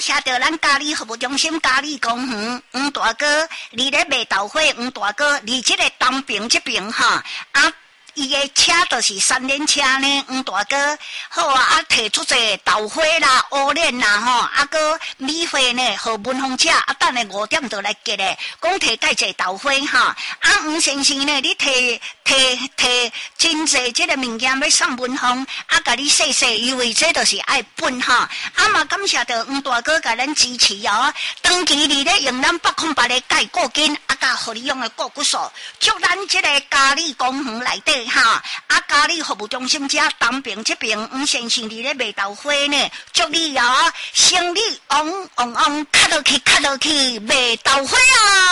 谢到咱嘉义服务中心嘉义公园黄大哥，你咧卖豆花，黄大哥，你这个东边这边哈啊。伊个车就是三轮车呢，黄大哥，好啊，摕出这豆花啦、乌莲啦，吼，啊个米花呢，和文芳车，啊等下5点就来结咧，讲摕介济豆花哈，啊黄先生呢，你摕真济这个物件要送文芳，啊甲你谢谢，因为这就是爱本哈，啊嘛感谢到黄大哥甲咱支持哦，长期你咧用咱808的钙固筋，啊甲互你用的固骨素，祝咱这个嘉义公园内底。哈，啊！嘉义服务中心遮东边这边黄先生伫咧卖豆花呢，祝你哦，生意旺旺旺，卡落去，卖豆花啊！